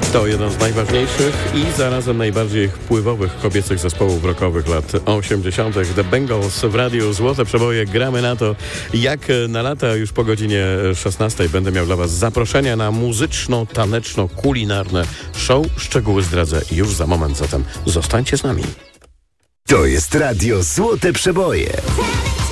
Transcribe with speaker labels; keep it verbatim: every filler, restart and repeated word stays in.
Speaker 1: To jeden z najważniejszych i zarazem najbardziej wpływowych kobiecych zespołów rockowych lat osiemdziesiątych. The Bangles w radiu Złote Przeboje. Gramy na to jak na lata. Już po godzinie szesnastej będę miał dla Was zaproszenia na muzyczno-taneczno-kulinarne show. Szczegóły zdradzę już za moment, zatem zostańcie z nami.
Speaker 2: To jest radio Złote Przeboje.